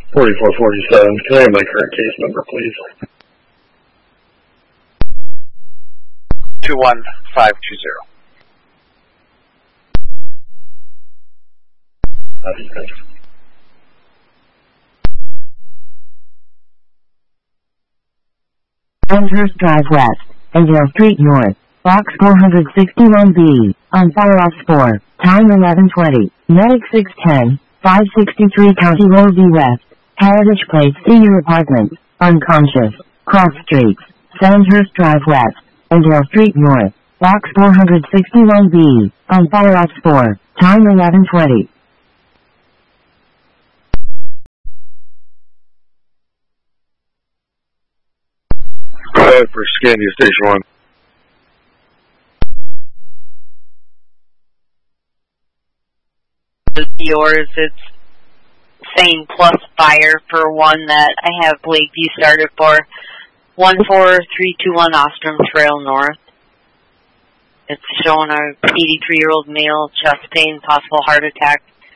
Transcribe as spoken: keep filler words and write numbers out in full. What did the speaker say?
forty-four forty-seven. Can I have my current case number, please? two one five two zero. That's good. Elmhurst Drive West, Endale Street North, Box four sixty-one B, on fire off four, time eleven twenty, medic six ten, five sixty-three County Road D West, Heritage Place Senior Apartment, unconscious, cross streets, Sandhurst Drive West, Endale Street North, Box four sixty-one B, on fire off four, time eleven twenty. Go ahead for Scandia Station one. Yours, it's saying plus fire for one that I have Lakeview started for. one four three two one Ostrom Trail North. It's showing a eighty-three-year-old male, chest pain, possible heart attack.